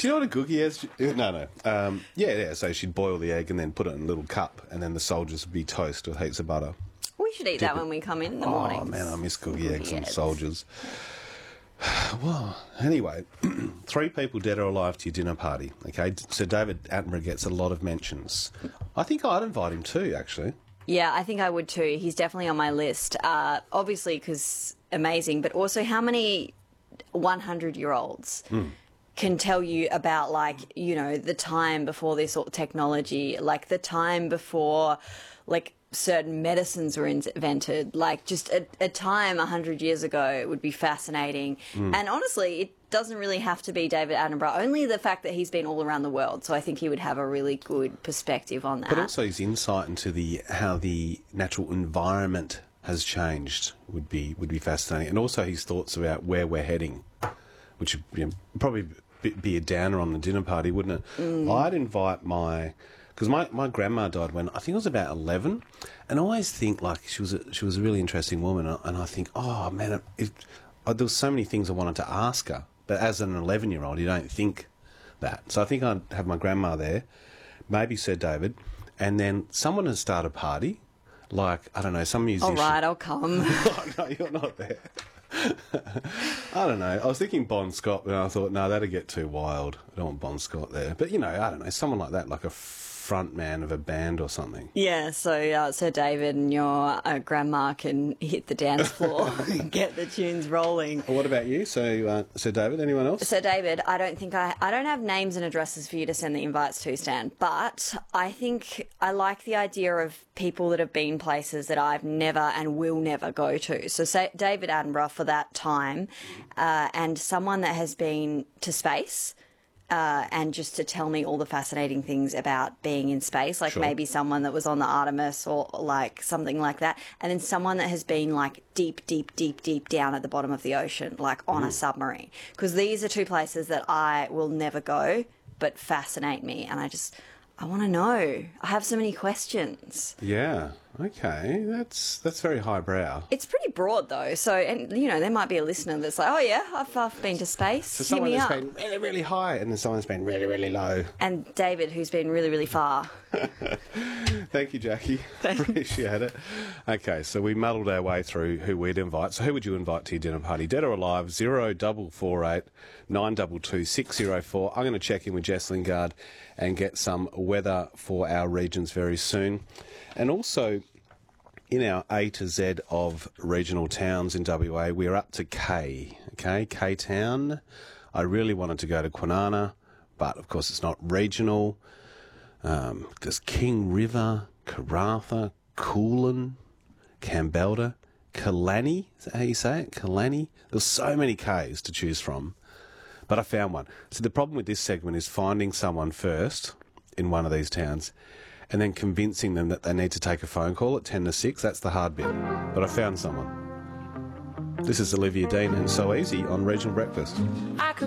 Do you know what a cookie is? No. Yeah. So she'd boil the egg and then put it in a little cup, and then the soldiers would be toast with heaps of butter. We should eat that when we come in the morning. Oh, man, I miss cookie eggs and soldiers. Well, anyway, 3 people dead or alive to your dinner party, okay? So David Attenborough gets a lot of mentions. I think I'd invite him too, actually. Yeah, I think I would too. He's definitely on my list. Obviously, because amazing, but also how many 100-year-olds can tell you about, like, you know, the time before this sort of technology, like the time before, like, certain medicines were invented, like just a time 100 years ago would be fascinating. And honestly, it doesn't really have to be David Attenborough, only the fact that he's been all around the world. So I think he would have a really good perspective on that. But also his insight into how the natural environment has changed would be fascinating. And also his thoughts about where we're heading, which would probably be a downer on the dinner party, wouldn't it? I'd invite because my grandma died when I think I was about 11, and I always think like she was a really interesting woman, and I think, oh man, there was so many things I wanted to ask her, but as an 11-year-old, you don't think that. So I think I'd have my grandma there, maybe Sir David, and then someone would start a party, like I don't know, some musician. All right, I'll come. Oh, no, you're not there. I don't know. I was thinking Bon Scott, and I thought, no, that'd get too wild. I don't want Bon Scott there. But, you know, I don't know, someone like that, like a front man of a band or something. Yeah, so Sir David and your grandma can hit the dance floor and get the tunes rolling. Well, what about you? So, Sir David, anyone else? Sir David, I don't have names and addresses for you to send the invites to, Stan, but I think I like the idea of people that have been places that I've never and will never go to. So say David Attenborough for that time, and someone that has been to space. And just to tell me all the fascinating things about being in space, like maybe someone that was on the Artemis or like something like that, and then someone that has been like deep down at the bottom of the ocean, like on a submarine, because these are 2 places that I will never go but fascinate me, and I want to know. I have so many questions. Yeah. Okay. That's very highbrow. It's pretty broad though. So, and you know, there might be a listener that's like, "Oh yeah, I've been to space." So Hit someone me that's up. been really, really high, and then someone's been really, really low. And David, who's been really, really far. Thank you, Jackie. Appreciate it. Okay, so we muddled our way through who we'd invite. So who would you invite to your dinner party? Dead or alive? 0448 922 604. I'm going to check in with Jess Lingard and get some weather for our regions very soon. And also, in our A to Z of regional towns in WA, we're up to K. Okay, K-Town. I really wanted to go to Kwinana, but of course it's not regional. There's King River, Karratha, Coolin, Campbelda, Killarney. Is that how you say it? Killarney? There's so many Ks to choose from, but I found one. So the problem with this segment is finding someone first in one of these towns and then convincing them that they need to take a phone call at 10 to 6. That's the hard bit. But I found someone. This is Olivia Dean and So Easy on Regional Breakfast.